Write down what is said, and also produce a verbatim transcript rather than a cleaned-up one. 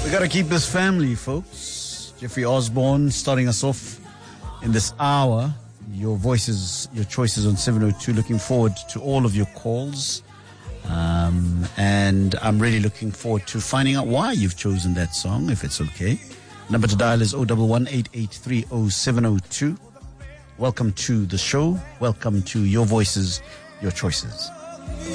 We got to keep this family, folks. Jeffrey Osborne starting us off in this hour. Your voices, your choices on seven oh two. Looking forward to all of your calls. Um, and I'm really looking forward to finding out why you've chosen that song, if it's okay. Number to dial is zero one one, eight eight three, zero seven zero two. Welcome to the show. Welcome to Your Voices, Your Choices.